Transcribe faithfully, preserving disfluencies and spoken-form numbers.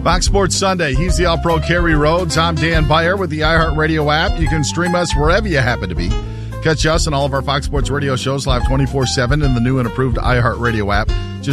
Fox Sports Sunday. He's the All-Pro Kerry Rhodes. I'm Dan Beyer with the iHeartRadio app. You can stream us wherever you happen to be. Catch us and all of our Fox Sports Radio shows live twenty-four seven in the new and improved iHeartRadio app. Just